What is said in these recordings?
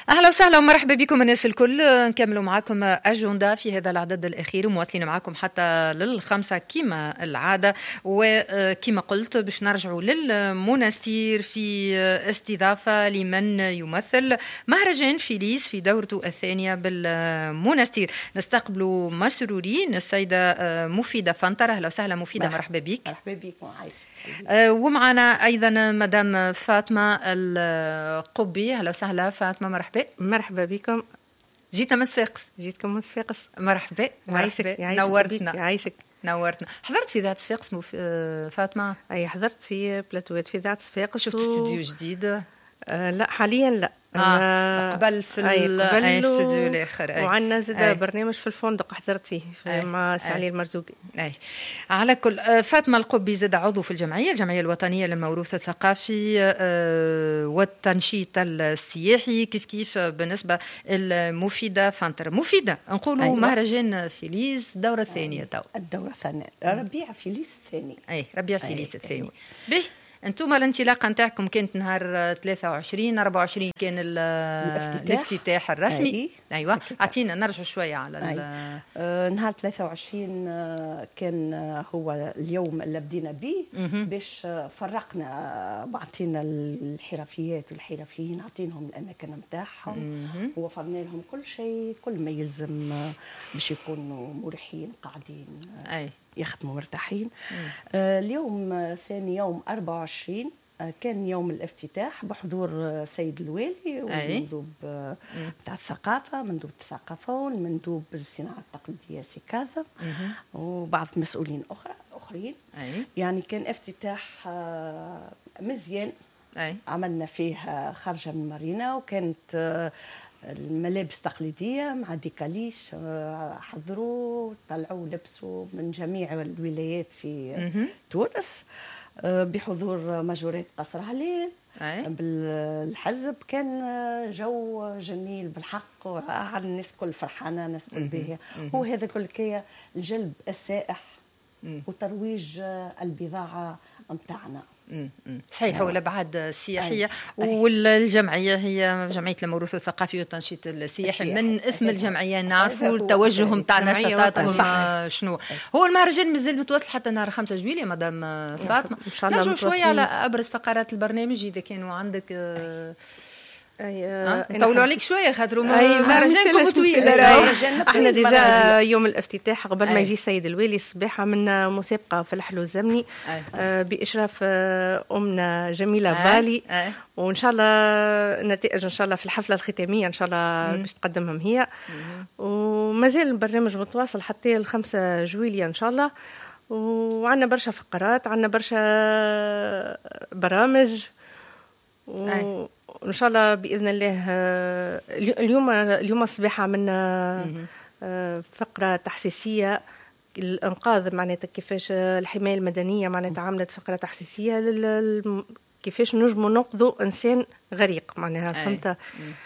أهلا وسهلا ومرحبا بكم الناس الكل. نكملوا معكم أجندة في هذا العدد الأخير ومواصلين معكم حتى للخمسة كما العادة. وكما قلت باش نرجعوا للمنستير في استضافة لمن يمثل مهرجان فيليس في دورته الثانية بالمنستير. نستقبلوا مسرورين السيدة مفيدة فنتر. أهلا وسهلا مفيدة، مرحبا بك. مرحبا بك وعايش. ومعنا أيضا مدام فاطمة القبي. أهلا وسهلا فاطمة، مرحبا بكم. جيتنا من صفاقس. مرحبا، نورتنا. حضرت في ذات صفاقس فاطمة؟ أي حضرت في بلاتوات في ذات صفاقس. شفت استوديو جديد؟ لا حاليا لا. قبل في الاستوديو الاخر. وعندنا زاد برنامج في الفندق حضرت فيه مع سعلي المرزوقي. على كل، فاطمه القبي زاد عضو في الجمعيه الوطنيه للموروث الثقافي والتنشيط السياحي. كيف بالنسبه المفيده فانتر. مفيده نقولوا مهرجان فيليس الدوره الثانيه تو. الدوره الثانيه ربيع فيليس الثاني. ربيع فيليس الثاني. به انتم الانطلاقه نتاعكم كانت نهار 23 كان الافتتاح الرسمي. ايوه اعطينا نرجع شويه على نهار 23 كان هو اليوم اللي بدينا به باش فرقنا بعطينا الحرفيات والحرفيين، عطينهم الاماكن نتاعهم ووفرنا لهم كل شيء، كل ما يلزم باش يكونوا مريحين قاعدين يخدموا مرتاحين. اليوم ثاني يوم 24 كان يوم الافتتاح بحضور سيد الوالي والمندوب بتاع الثقافة، مندوب الثقافة والمندوب الصناعة التقليدية سيكازا وبعض مسؤولين أخرين. يعني كان افتتاح مزيان. عملنا فيه خرجة من مارينا، وكانت الملابس تقليدية مع ديكاليش، حضروا طلعوا لبسوا من جميع الولايات في تونس بحضور ماجورات قصر عليل بالحزب. كان جو جميل بالحق، الناس كل فرحانة، الناس كل باهية. وهذا كل كيا الجلب السائح وترويج البضاعة متاعنا. صحيح. والابعاد السياحيه. والجمعيه هي جمعيه الموروث الثقافي والتنشيط السياحي. من اسم الجمعيه نعرفوا التوجه نتاع نشاطاتكم شنو هو. المهرجان مازال متواصل حتى نهار 5 جويلية مدام فاطمه. ان شاء الله نرجعوا شويه على ابرز فقرات البرنامج اذا كانوا عندك. نطولوا عليك شويه خاطر مهرجانكم طويل. احنا ديجا يوم الافتتاح قبل ما يجي السيد الوالي الصباح عملنا مسابقه في الحلو الزمني باشراف امنا جميله بالي. وان شاء الله نتائج ان شاء الله في الحفله الختاميه ان شاء الله باش تقدمهم هي. ومازال البرنامج متواصل حتى 5 جويلية ان شاء الله. وعندنا برشا فقرات، عندنا برشا برامج وإن شاء الله بإذن الله. اليوم الصباح عملنا فقرة تحسيسية الإنقاذ، معناتها كيفاش الحماية المدنية معناتها عملت فقرة تحسيسية كيفاش نجموا ننقذوا إنسان غريق معناها. فهمت؟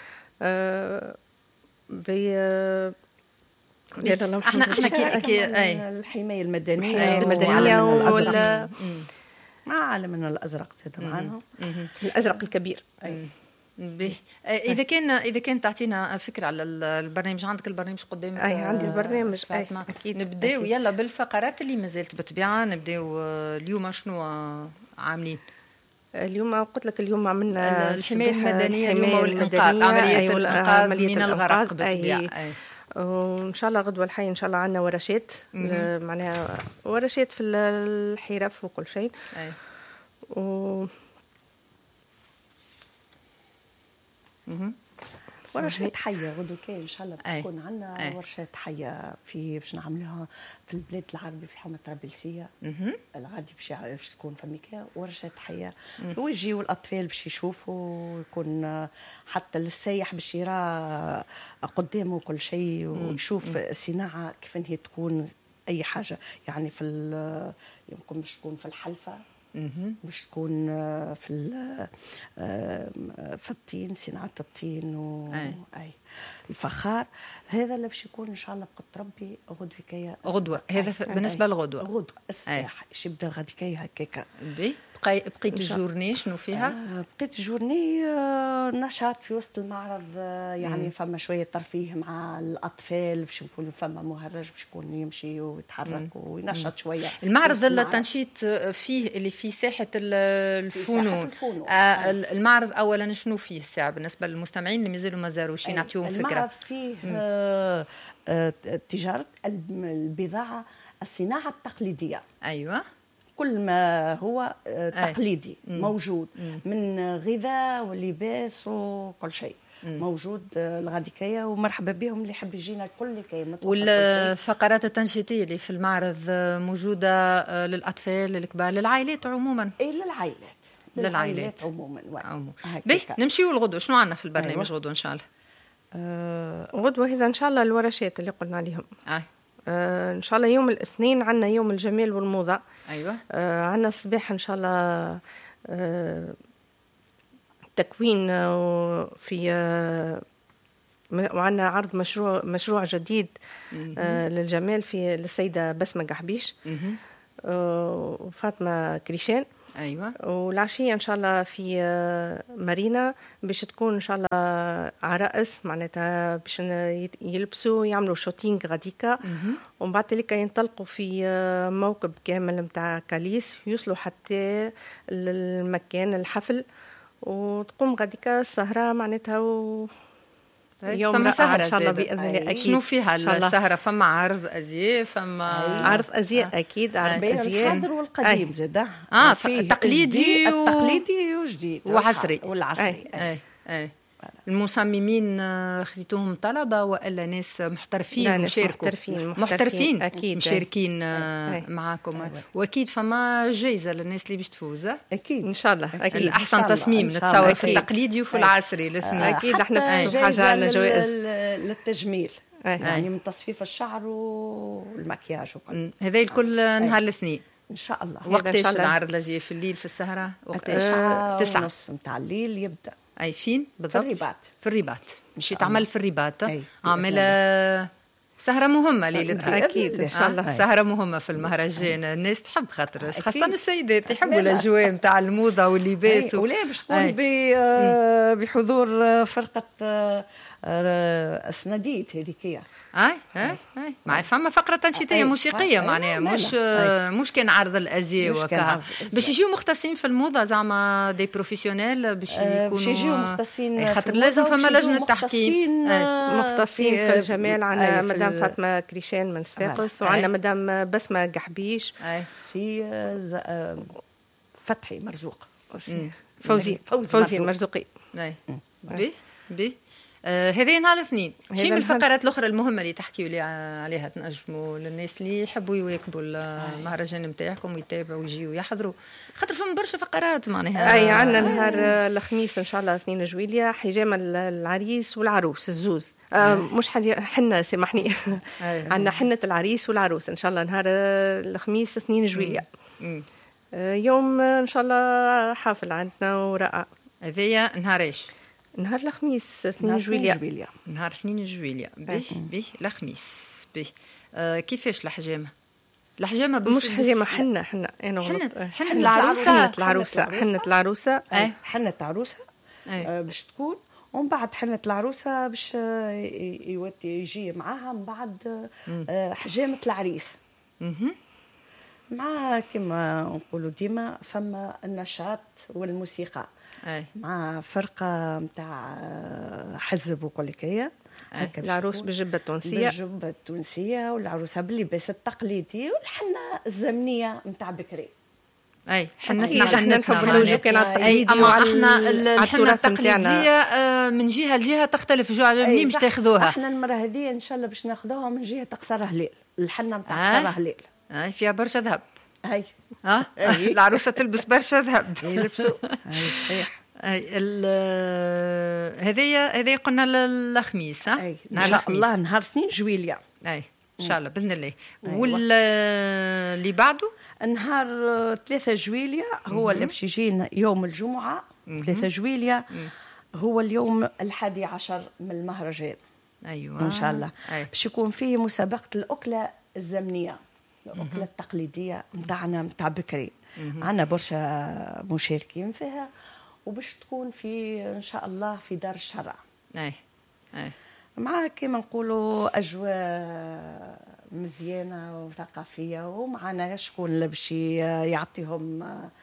احنا الحماية المدنية ولا مع عالمنا الأزرق زاد معنا الأزرق الكبير. إذا كان تعطينا فكرة على البرنامج. عندك البرنامج قدامك؟ عندي البرنامج. أكيد. نبداو يلا بالفقرات اللي مازالت بالطبيعة. نبداو اليوم شنو عاملين اليوم؟ قلت لك اليوم عملنا الحماية المدنية اليوم والإنقاذ، عملية الإنقاذ من الغرق بالطبيعة. وإن شاء الله غدوة الحي إن شاء الله عنا ورشات، معناها ورشات في الحرف وكل شيء. ورشة حية غدو كاين إن شاء الله بتكون عنا ورشة حية في باش نعملوها في البلاد العربي في حومة طرابلسية. الغادي باش تكون فميكا ورشة حية ويجيو الأطفال باش يشوفوا، يكون حتى للسايح باش يرى قدامه كل شيء ويشوف الصناعة كيف هي تكون. أي حاجة يعني يمكن باش تكون في الحلفة، باش تكون في الطين، صناعة الطين الفخار. هذا اللي باش يكون ان شاء الله بقدر ربي غدوه. هذا بالنسبه للغدوه. غدوه الساح يبدا غادي كاي هكاكا بقيت الجورني شنو فيها؟ بقيت الجورني نشاط في وسط المعرض، يعني فما شويه ترفيه مع الاطفال باش نكونوا فما مهرج باش يكون يمشي ويتحرك وينشط شويه. المعرض التنشيط فيه اللي في ساحه الفنون. المعرض اولا شنو فيه الساعه بالنسبه للمستمعين اللي مازالوا ما زاروش نعطيهم فكره؟ المعرض فيه تجاره البضاعه، الصناعه التقليديه. ايوه، كل ما هو تقليدي موجود، من غذاء ولباس وكل شيء موجود الغاديكية، ومرحبا بهم اللي يحب يجينا الكل كي. والفقرات التنشيطية اللي في المعرض موجودة للأطفال للكبار للعائلات عموما؟ اي للعائلات عموما. نمشيو الغدوة، شنو عندنا في البرنامج غدوة إن شاء الله؟ غدوة هذا إن شاء الله الورشات اللي قلنا عليهم. إن شاء الله يوم الاثنين عندنا يوم الجمال والموضة. أيوة. عندنا الصباح إن شاء الله تكوين في وعندنا عرض مشروع جديد للجمال في للسيدة بسمة قحبيش وفاطمة كريشان. أيوة. والعشية إن شاء الله في مارينا باش تكون إن شاء الله عرائس معناتها باش يلبسوا يعملوا شوتينغ غاديكا، ومن بعد تلك ينطلقوا في موكب كامل متاع كاليس يوصلوا حتى المكان الحفل، وتقوم غاديكا السهرة معناتها يوم فما سهرة إن شاء الله بإذن الله. أكيد. شنو فيها السهرة؟ فما عرض أزياء، فما عرض أزياء أكيد، عرض أزياء الحاضر والقديم زاده. تقليدي التقليدي وجديد وعصري. والعصري. المصممين خذيتوهم طلبة ولا ناس محترفين يشاركوا؟ محترفين أكيد مشاركين معاكم. وأكيد فما جايزة للناس اللي باش تفوز. أكيد إن شاء الله. أكيد الأحسن تصميم نتصور في التقليدي وفي العصري الاثنين. أكيد احنا في حاجة على جوائز للتجميل، يعني من تصفيف الشعر والمكياج وكل هذا الكل نهار الاثنين إن شاء الله. وقتاش العرض لازم في الليل في السهرة؟ وقتاش؟ 9:30 متاع الليل يبدأ. أي فين بالضبط؟ في الرباط. مشي تعمل في الرباط. عامل سهرة مهمة ليلة. أكيد إن شاء الله. سهرة مهمة في المهرجان. الناس تحب خاطر خاصة السيدات يحبوا الأجواء متاع الموضة واللباس. ولا باش تكون بحضور فرقة السنديد هذيكية. مع فما فقرة تنشيطية موسيقية معناها مش كان عرض الأزياء وكذا. باش يجيو مختصين في الموضة زعما دي بروفيسيونيل باش يجيو مختصين خاطر لازم فما لجنة تحكيم مختصين في الجمال. عندنا مدام فاطمة كريشان من صفاقس، وعندنا مدام بسمة قحبيش، سي فتحي مرزوق، فوزي المرزوقي. بي هذه نهار الاثنين. شي من الفقرات الاخرى المهمه اللي تحكيوا لي عليها تنجموا للناس اللي يحبوا يواكبوا المهرجان نتاعكم ويتابعوا ويجيوا يحضروا، خاطر فما برشا فقرات معناها. اي عندنا نهار الخميس ان شاء الله 2 جويلية حجامه العريس والعروس الزوز. مش حنه سامحني. عندنا حنه العريس والعروس ان شاء الله نهار الخميس 2 جويلية. يوم ان شاء الله حافل عندنا ورائع. هذيا نهار ايش؟ نهار الخميس 2 جويلية. نهار 2 جويلية. به الخميس. به كيفاش الحجامة؟ الحجامة مش حجامة، حنة العروسة باش تكون، ومن بعد حنة العروسة باش يجي معاها من بعد حجامة العريس. مع كما نقولوا ديما فما النشاط والموسيقى مع فرقة متاع حزب وكل كيا. العروس بالجبة التونسية والعروسة باللباس التقليدي والحنة الزمنية متاع بكري. حنتنا نحب نلوجو كان على التقليدي. اما احنا الحنة التقليدية من جهة لجهة تختلف. جو عجبني مش تاخذوها. احنا المرة هذه ان شاء الله باش ناخذوها من جهة قصر هلال. الحنة متاع قصر هلال فيها برشا ذهب. العروسة تلبس برشا ذهب. يلبسوا صحيح. هذه قلنا للخميس. ان شاء الله نهار 2 جويلية. ان شاء الله باذن الله. واللي بعده نهار 3 جويلية هو اللي باش يجينا يوم الجمعة. 3 جويلية هو اليوم 11 من المهرجان. ايوه ان شاء الله باش يكون فيه مسابقة الأكلة الزمنية، الأكلة التقليدية متاعنا متاع بكري. عندنا برشا مشاركين فيها، وباش تكون في ان شاء الله في دار الشرع. اي مع كما نقولوا اجواء مزيانه وثقافيه، ومعنا شكون باش يعطيهم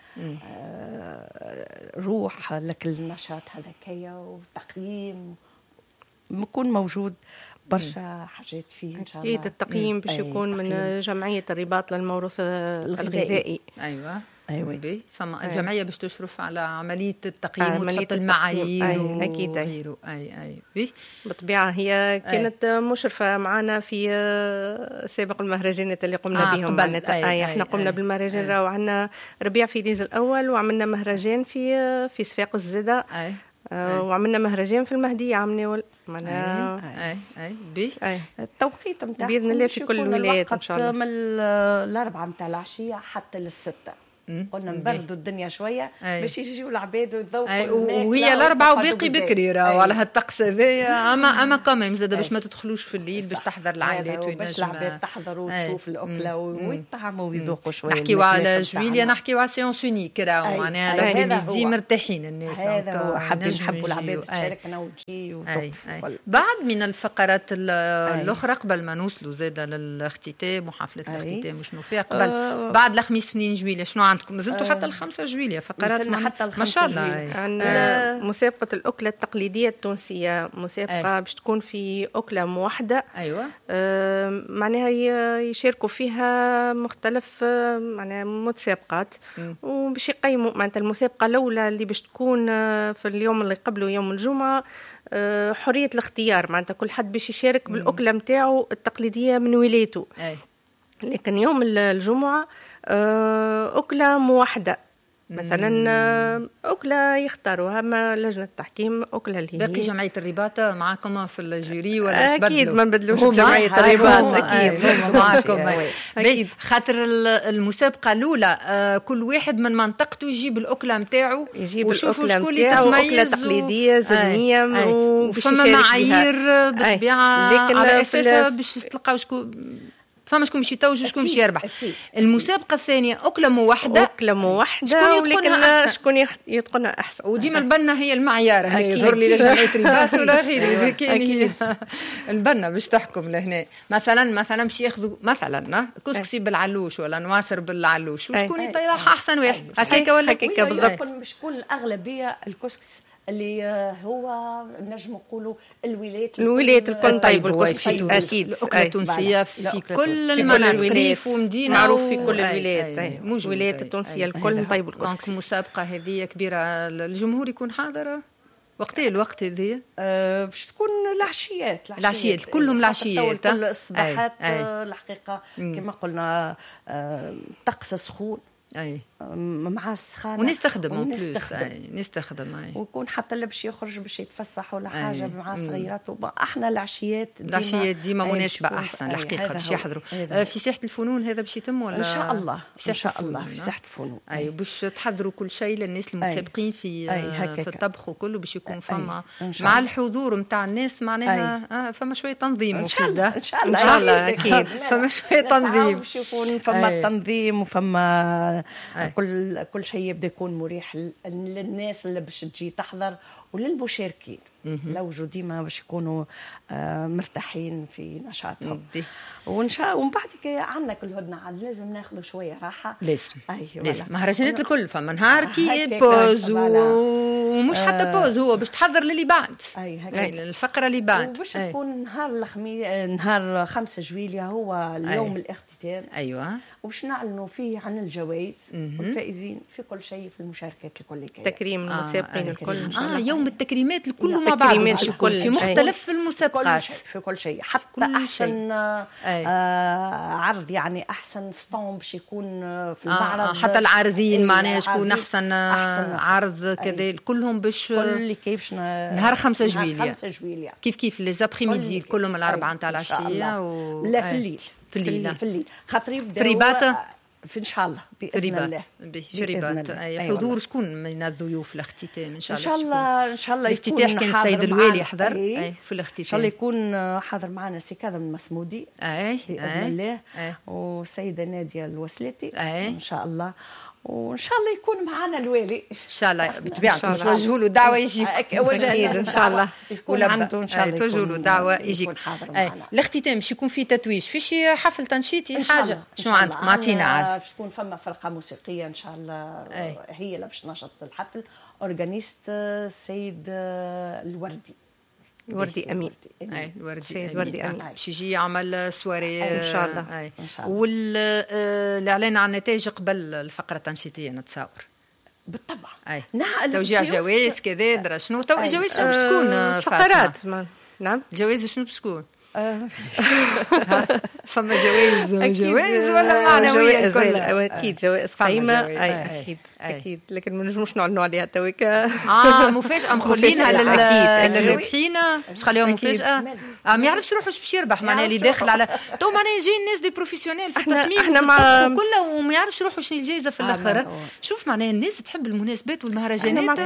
روح لك النشاط هذاكيا وتقييم، بكون موجود برشا حاجات فيه ان شاء الله. اكيد التقييم باش يكون من جمعيه الرباط للموروث الغذائي. ايوه ايوه فما الجمعيه باش تشرف على عمليه التقييم وتحط المعايير اكيد وغيره. اي بالطبيعه هي كانت مشرفه معنا في سابق المهرجانات اللي قمنا بهم معناتها. احنا قمنا بالمهرجان راهو عندنا ربيع في ليز الاول، وعملنا مهرجان في صفاق الزدا، وعملنا مهرجان في المهديه عمناول معناها. التوقيت نتاعو باذن الله في كل الولايات ان شاء الله من الأربعة نتاع العشيه حتى للستة. قلنا نبردوا الدنيا شويه باش يجيو العباد ويذوقوا وهي الأربعة وباقي بكري راهو على هالطقس هذايا. اما كمان زاد باش ما تدخلوش في الليل باش تحضر العائلات باش العباد تحضر وتشوف الاكله ويطعموا ويذوقوا شويه. نحكيو على جويليا، نحكيو على سيونس اونيك راهو معناها لابريميدي مرتاحين الناس. هذا حابين نحبوا العباد تشاركنا وتجي بعد من الفقرات الاخرى قبل ما نوصلوا زاد للاختتام وحفله الاختتام وشنو فيها قبل بعد الخميس 2 جويليا شنو عندكم؟ مازلتوا حتى ال5 جويليا فقرات ما شاء الله. عندنا مسابقة الأكلة التقليدية التونسية، مسابقة باش تكون في أكلة موحدة. أيوة. معناها يشاركوا فيها مختلف معناها متسابقات، وباش يقيموا معناتها المسابقة الأولى اللي باش تكون في اليوم اللي قبله يوم الجمعة حرية الاختيار، معناتها كل حد باش يشارك بالأكلة متاعه التقليدية من ولايته. لكن يوم الجمعة أكلة موحدة، مثلا أكلة يختاروها ما لجنة التحكيم، أكلة اللي باقي جمعية الرباط معكم في الجوري ولا أكيد ما نبدلوش جمعية الرباط. أكيد معكم أكيد. خاطر المسابقة الأولى كل واحد من منطقته يجيب الأكلة متاعه، يجيب الأكلة متاعه أكلة تقليدية زينية، وفما معايير بالطبيعة على أساسها باش تلقاو شكون فما شكون باش يتوج شكون باش يربح. المسابقه الثانيه اكله موحده شكون يتقنها احسن، وديما البنه هي المعيار. هنا يظهر لي جمعيه رباط ولا غيره كاين البنه باش تحكم لهنا. مثلا باش ياخذوا مثلا كسكسي بالعلوش ولا نواصر بالعلوش، وشكون يطيح احسن واحد هكاك ولا هكاك بالضبط. باش تكون الاغلبيه الكسكس اللي هو نجم نقولوا الولايات الكل طيب الكسكسي اكيد. الاكله التونسيه في كل المناطق، ريف ومدينه معروف في كل الولايات. الولايات التونسيه الكل طيب الكسكسي. مسابقه هذه كبيره، الجمهور يكون حاضر وقتها الوقت هذه باش تكون العشيات كلهم العشيات كل الصباحات. الحقيقه كما قلنا طقس سخون مع السخانه ونستخدم ويكون حتى اللي باش يخرج باش يتفسح ولا حاجه مع صغيراته. احنا العشيات ديما مناسبه احسن الحقيقه باش يحضروا في ساحه الفنون. هذا باش يتم ولا ان شاء الله في ساحه الفنون باش تحضروا كل شيء للناس المتسابقين في الطبخ وكله باش يكون فما مع الحضور نتاع الناس معناها فما شويه تنظيم ان شاء الله اكيد فما شويه تنظيم باش يكون فما تنظيم وفما كل شيء يبدا يكون مريح للناس اللي باش تجي تحضر وللمشاركين لو ديما باش يكونوا مرتاحين في نشاطهم. وان شاء الله ومن بعد عندنا كل هدنه عاد لازم ناخذ شويه راحه. لازم مهرجانات الكل فما نهار كي بوز ومش حتى بوز، هو باش تحضر للي بعد الفقره اللي بعد. وباش تكون نهار الخميس نهار 5 جويليا هو اليوم الاختتام. وباش نعلنوا فيه عن الجوائز والفائزين في كل شيء في المشاركات الكل تكريم المتسابقين الكل. يوم التكريمات الكل مع بعض في مختلف المسابقات في كل شيء حتى احسن عرض يعني احسن ستون باش يكون في المعرض. حتى العارضين معناها شكون احسن عرض كذا كلهم باش كل كيفاش نهار 5 جويليا كيف لي زابريميدي كلهم الاربعه نتاع العشيه لا في الليل خاطر يبدا في رباط ان شاء الله باذن الله. في رباط حضور شكون من الضيوف الاختتام ان شاء الله الافتتاح كان السيد الوالي حضر في الاختتام. ان شاء الله يكون حاضر معنا سي كاظم المسمودي باذن الله والسيده ناديه الوسلاتي ان شاء الله. وان شاء الله يكون معنا الوالي ان شاء الله بالطبيعه توجهوا له دعوه يجيك اكيد ان شاء الله يكون عنده ان شاء الله توجهوا له دعوه يجيك. الاختتام باش يكون فيه تتويج في شي حفل تنشيطي حاجه شنو عندك معطينا عاد باش تكون فما فرقه موسيقيه ان شاء الله هي اللي باش تنشط الحفل اورغانيست السيد الوردي امين. الوردي امين باش يجي يعمل سواري ان شاء الله. والاعلان عن النتائج قبل الفقره التنشيطيه نتصور بالطبع. توزيع جوائز كذا درا شنو جوائز باش تكون فقرات نعم جوائز شنو باش تكون فما جوائز ولا معنويه كلها اكيد جوائز قيمه اكيد لكن ما نجموش نعلنوا عليها تويكا مفاجاه مخلينها للرابحين باش خليهم مفاجاه ما يعرفش روحه باش يربح معناها اللي داخل على تو معناها يجي الناس دي بروفيسيونيل في التصميم احنا مع كله وما يعرفش روحه شنو الجائزه في الاخر شوف معناها الناس تحب المناسبات والمهرجانات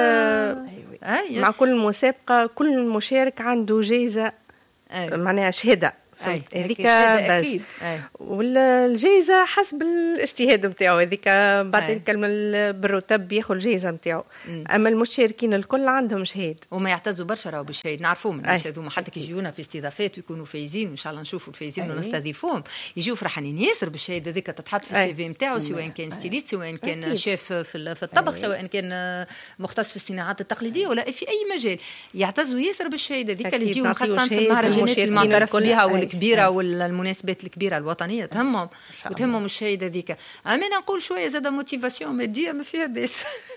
مع كل مسابقه كل مشارك عنده جائزه معناها شهاده هذيك بس والجائزه حسب الاجتهاد نتاعو هذيك بعد الكلمه بالرتب ياخذ الجائزه نتاعو اما المشاركين الكل عندهم شهاد وما يعتزوا برشا راهو بالشهاد نعرفوهم الناس هذوما حتى كي يجيونا في استضافات ويكونوا فايزين وان شاء الله نشوفوا الفايزين ونستضيفوهم يجيو فرحانين ياسر بالشهاده هذيك تتحط في السي في نتاعو سواء كان ستيليست سواء كان شيف في الطبخ سواء كان مختص في الصناعات التقليديه ولا في اي مجال يعتزوا ياسر بالشهاده هذيك اللي تجيهم خاصه في المهرجانات المعترف بها الكبيره والمناسبات الكبيره الوطنيه تهمهم الشهاده ذيك. انا نقول شويه زاد موتيفاسيون ماديه ما فيها باس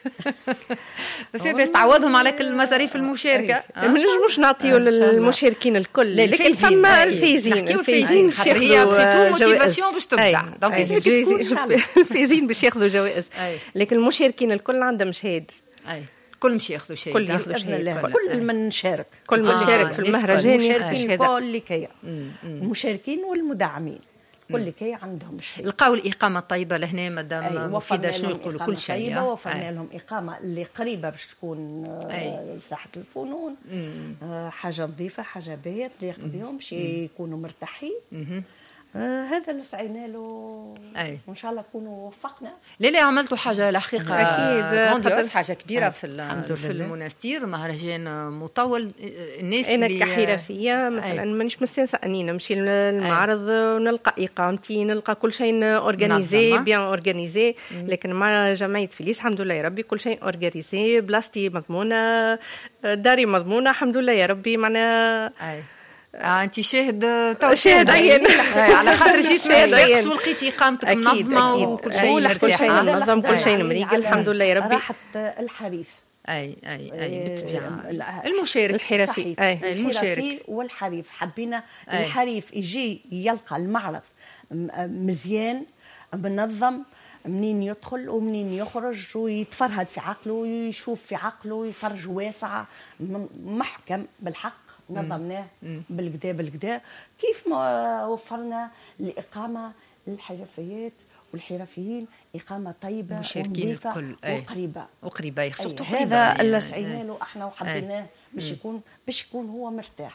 ما فيها باس تعوضهم على كل مصاريف المشاركه ما نجموش نعطيو للمشاركين الكل لكن ثم الفايزين هي بريتو موتيفاسيون باش تبدع دونك الفايزين باش ياخذوا جوائز لكن المشاركين الكل عندهم شهاده كل مش ياخذوا شيء كل من شارك كل من شارك في المهرجان المشاركين كل كي المشاركين والمدعمين كل كي عندهم شيء لقاو الإقامة الطيبة لهنا مدام مفيدة شنو يقولوا كل شيء وفرنا لهم إقامة اللي قريبة باش تكون لساحة الفنون حاجة نظيفة حاجة باهية تليق بهم باش يكونوا مرتاحين هذا اللي سعينا له وان شاء الله نكونوا وفقنا. لا عملتوا حاجه الحقيقه اكيد حاجه كبيره في المنستير مهرجان مطول الناس انا كحرفيه مثلا مانيش مستانسه اني نمشي للمعرض ونلقى اقامتي نلقى كل شيء اورغانيزي بيان اورغانيزي لكن مع جمعيه فيليس الحمد لله يا ربي كل شيء اورغانيزي بلاصتي مضمونه داري مضمونه الحمد لله يا ربي معنا انت شاهد عيان على خاطر جيت من السباق ولقيتي اقامتك منظمه وكل شيء مرتاح منظم كل شيء مريقل الحمد لله يا ربي راحت الحريف اي بالطبيعه المشارك الحرفي المشارك والحريف حبينا الحريف يجي يلقى المعرض مزيان منظم منين يدخل ومنين يخرج ويتفرهد في عقله ويشوف في عقله يفرج واسع محكم بالحق نظمناه بالكدا كيف ما وفرنا الإقامة للحرفيات والحرفيين إقامة طيبة ونظيفة وقريبة هذا اللي سعينا له احنا وحبيناه باش يكون هو مرتاح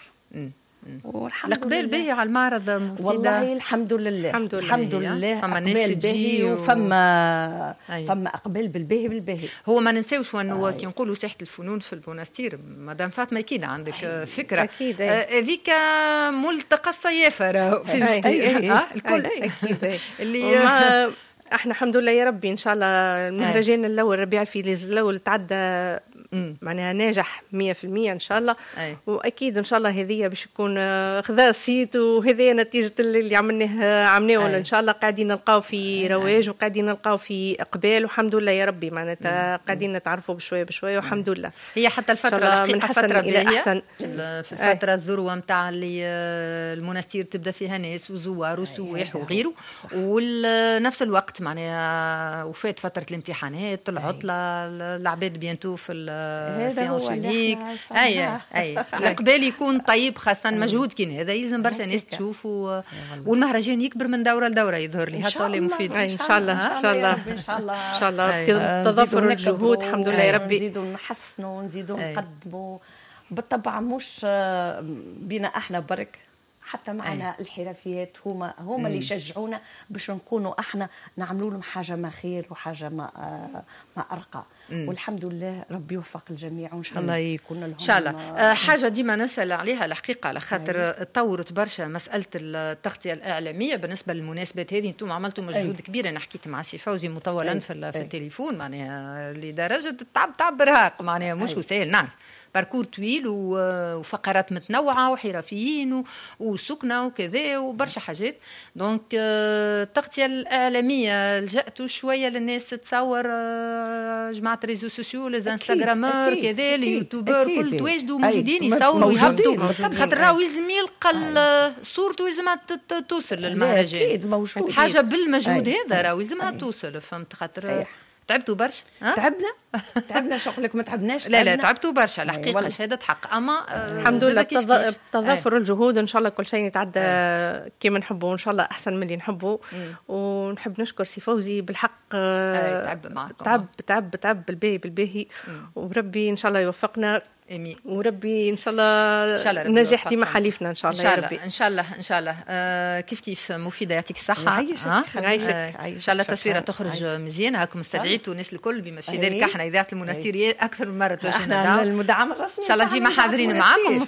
القبال باهي على المعرض والله الحمد لله فما ناس تجي وفما اقبال بالباهي هو ما ننساوش انه كي نقولوا ساحه الفنون في المنستير مدام فاطمه اكيد عندك فكره هذيك ملتقى الصيافه في الكل اكيد اللي احنا الحمد لله يا ربي ان شاء الله المهرجان الاول ربيع الفيليز الاول تعدى معناها ناجح 100% ان شاء الله واكيد ان شاء الله هذه باش يكون خذا الصيت وهذه نتيجه اللي عملناه ان شاء الله قاعدين نلقاو في رواج وقاعدين نلقاو في اقبال والحمد لله يا ربي معناتها قاعدين نتعرفوا بشويه والحمد لله هي حتى الفتره من حسن الى احسن في الفتره الذروه نتاع اللي المنستير تبدا فيها ناس وزوار وسواح وغيره ونفس الوقت معناها وفات فتره الامتحانات العطله العباد بيانتو في السيونس وليك القبال يكون طيب خاصه مجهود كين هذا يلزم برشا ناس تشوف والمهرجان يكبر من دوره لدوره يظهر لي حتى ولا مفيد ان شاء الله تضافر الجهود الحمد لله يا ربي نزيدوا نحسنوا ونزيدوا نقدموا بالطبع مش بينا احنا برك حتى معنا الحرفيات هما اللي يشجعونا باش نكونوا احنا نعملوا لهم حاجه ما خير وحاجه ما ارقى. والحمد لله ربي يوفق الجميع وان شاء الله يكون لهم ان شاء الله. حاجه ديما نسال عليها الحقيقه على خاطر تطورت برشا مساله التغطيه الاعلاميه بالنسبه للمناسبات هذه. انتم عملتوا مجهود كبير. انا حكيت مع سي فوزي مطولا في التليفون معناها لدرجه تعب برهاق معناها مش سهل. نعرف باركور طويل وفقرات متنوعه وحرفيين وسكنه وكذا وبرشا حاجات. دونك التغطيه الاعلاميه لجأتوا شويه للناس تصور جماعه الريزو سوسيو للانستغرامور كذا اليوتيوبر كل تواجدوا موجودين يصوروا يهبطوا خاطر راهو يلزم يلقى صورته يلزمها توصل للمهرجان. اكيد موجود حاجه بالمجهود هذا راهو يلزمها توصل. فهمت خاطر تعبتوا برشا. تعبنا شغلك ما تعبناش. لا تعبتوا برشا الحقيقه شهاده حق. اما الحمد لله تضافر الجهود ان شاء الله كل شيء يتعدى كيما نحبوا ان شاء الله احسن من اللي نحبوا. ونحب نشكر سي فوزي بالحق تعب معكم تعب بالباهي وربي ان شاء الله يوفقنا. امين. وربي ان شاء الله نجاح ديما حليفنا ان شاء الله. يا ربي ان شاء الله كيف مفيده يعطيك الصحه. يعيشك ان شاء الله التصويره تخرج مزيان. هاكم استدعيتوا الناس الكل بما في ذلك احنا اذاعه المنستير اكثر من مره توجهنا المدعم الرسمي ان شاء الله ديما حاضرين معاكم.